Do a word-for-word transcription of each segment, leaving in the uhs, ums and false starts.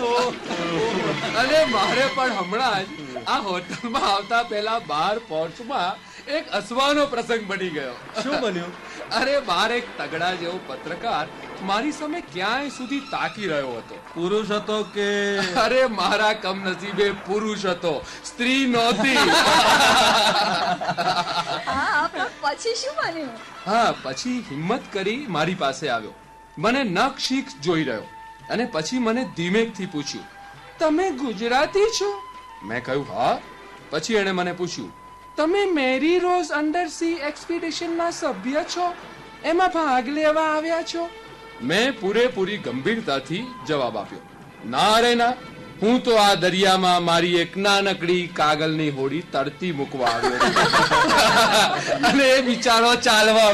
અને મારે પણ હમણાં જ આ હોટલમાં આવતા પહેલા બાર પોર્ચમાં એક હસવાનો પ્રસંગ બની ગયો. શું બન્યું? અરે બાર એક તગડા જેવો પત્રકાર મારી સામે ક્યાંય સુધી તાકી રહ્યો હતો. પુરુષ હતો કે? અરે મારા કમનસીબે પુરુષ હતો, સ્ત્રી નહોતી. પછી શું બન્યું? હા, પછી હિંમત કરી મારી પાસે આવ્યો, મને નખ શીખ જોઈ રહ્યો અને પછી મને ધીમેકથી પૂછ્યું, તમે ગુજરાતી છો? મેં કહ્યું હા. પછી એણે મને પૂછ્યું, તમે મેરી રોઝ અંડર સી એક્સપીડિશનના સભ્ય છો? એમાં ભાગ લેવા આવ્યા છો? મેં પૂરેપૂરી ગંભીરતાથી જવાબ આપ્યો, ના રે ના, હું તો આ દરિયામાં મારી એક નાનકડી કાગળની હોડી તરતી મૂકવા આવ્યો અને એ બિચારો ચાલવા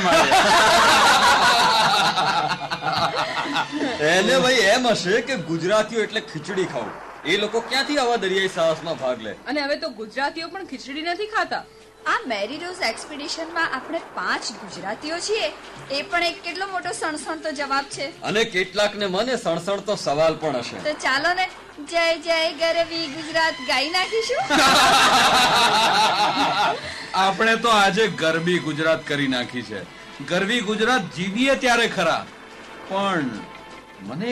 માંડ્યો. એને ભાઈ એમ હશે કે ગુજરાતીઓ એટલે ખીચડી ખાવું. એ લોકો ક્યાંથી આવા દરિયાઈ સાહસમાં ભાગ લે? અને હવે તો ગુજરાતીઓ પણ ખીચડી નથી ખાતા. આ મેરી રોઝ એક્સપીડિશનમાં આપણે પાંચ ગુજરાતીઓ છીએ, એ પણ એક કેટલો મોટો સણસણતો જવાબ છે. અને કેટલાકને મને સણસણતો સવાલ પણ હશે. તો ચાલો ને જય જય ગરવી ગુજરાત ગાઈ નાખીશું. આપણે તો આજે ગરબી ગુજરાત કરી નાખી છે. ગરબી ગુજરાત જીવીએ ત્યારે ખરા, પણ મને